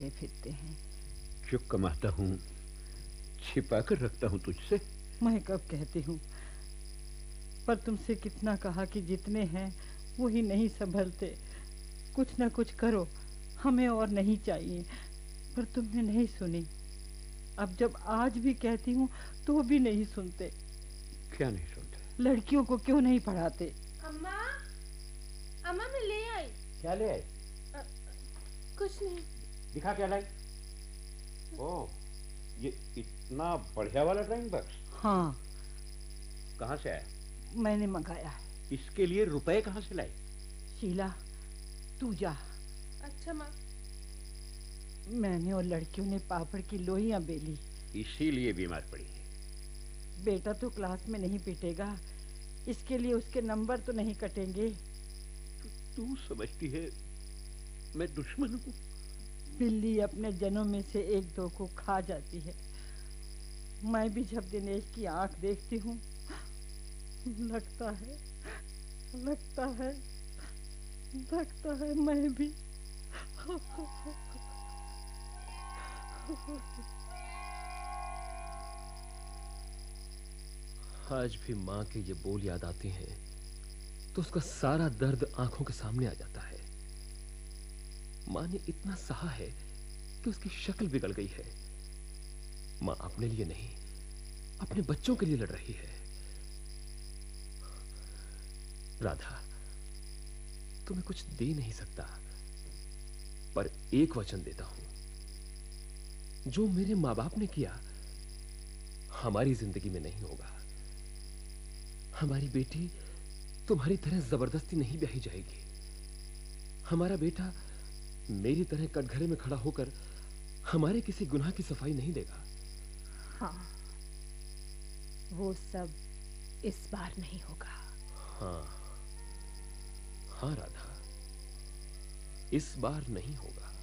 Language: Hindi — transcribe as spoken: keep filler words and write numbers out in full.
फिरते हैं। जो कमाता हूँ छिपा कर रखता हूँ तुझसे। मैं कब कहती हूँ, पर तुमसे कितना कहा कि जितने हैं वो ही नहीं संभलते। कुछ ना कुछ करो, हमें और नहीं चाहिए, पर तुमने नहीं सुनी। अब जब आज भी कहती हूँ तो भी नहीं सुनते। क्या नहीं सुनते? लड़कियों को क्यों नहीं पढ़ाते? अम्मा, अम्मा मैं ले आई। क्या ले आई? कुछ नहीं। दिखा क्या लाई? ओह, ये इतना बढ़िया वाला ड्राइंग बॉक्स। हाँ। कहाँ से आया? मैंने मंगाया है। इसके लिए रुपए कहाँ से लाई? शीला, तू जा। अच्छा माँ। मैंने और लड़कियों ने पापड़ की लोइयां बेली, इसीलिए बीमार पड़ी है। बेटा तो क्लास में नहीं पिटेगा, इसके लिए उसके नंबर तो नहीं कटेंगे। तू समझती है मैं दुश्मन हूँ? बिल्ली अपने जनों में से एक दो को खा जाती है। मैं भी जब दिनेश की आंख देखती हूँ, लगता है लगता है लगता है मैं भी। आज भी माँ के ये बोल याद आते हैं तो उसका सारा दर्द आंखों के सामने आ जाता है। माँ ने इतना सहा है कि उसकी शक्ल बिगड़ गई है। माँ अपने लिए नहीं, अपने बच्चों के लिए लड़ रही है। राधा, तुम्हें कुछ दे नहीं सकता, पर एक वचन देता हूं, जो मेरे मां बाप ने किया हमारी जिंदगी में नहीं होगा। हमारी बेटी तुम्हारी तरह जबरदस्ती नहीं ब्याही जाएगी। हमारा बेटा मेरी तरह कटघरे में खड़ा होकर हमारे किसी गुनाह की सफाई नहीं देगा। हाँ, वो सब इस बार नहीं होगा। हाँ हाँ राधा, इस बार नहीं होगा।